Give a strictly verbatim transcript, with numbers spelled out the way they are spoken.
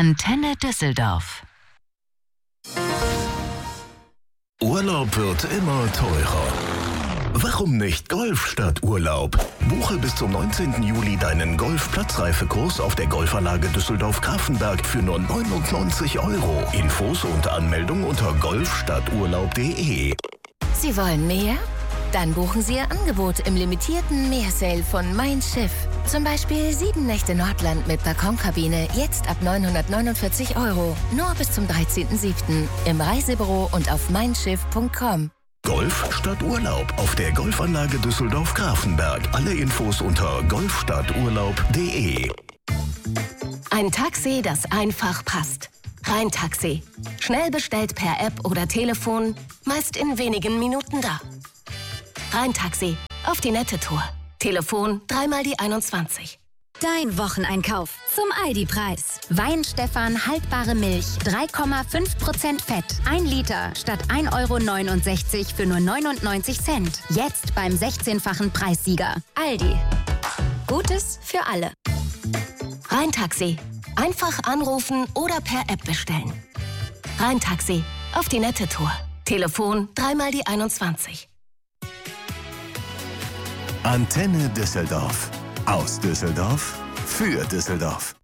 Antenne Düsseldorf. Urlaub wird immer teurer. Warum nicht Golf statt Urlaub? Buche bis zum neunzehnten Juli deinen Golf-Platzreifekurs auf der Golfanlage Düsseldorf-Grafenberg für nur neunundneunzig Euro. Infos und Anmeldung unter golf statt urlaub punkt de. Sie wollen mehr? Dann buchen Sie Ihr Angebot im limitierten Meersale von Mein Schiff. Zum Beispiel sieben Nächte Nordland mit Balkonkabine, jetzt ab neunhundertneunundvierzig Euro. Nur bis zum dreizehnten siebten im Reisebüro und auf mein schiff punkt com. Golf statt Urlaub auf der Golfanlage Düsseldorf-Grafenberg. Alle Infos unter golf statt urlaub punkt de. Ein Taxi, das einfach passt. Rhein-Taxi. Schnell bestellt per App oder Telefon, meist in wenigen Minuten da. Rhein-Taxi. Auf die nette Tour. Telefon dreimal die einundzwanzig. Dein Wocheneinkauf zum Aldi-Preis. Weinstefan haltbare Milch, drei Komma fünf Prozent Fett. ein Liter statt ein Euro neunundsechzig für nur neunundneunzig Cent. Jetzt beim sechzehnfachen Preissieger. Aldi. Gutes für alle. Rhein-Taxi. Einfach anrufen oder per App bestellen. Rhein-Taxi. Auf die nette Tour. Telefon dreimal die einundzwanzig. Antenne Düsseldorf. Aus Düsseldorf für Düsseldorf.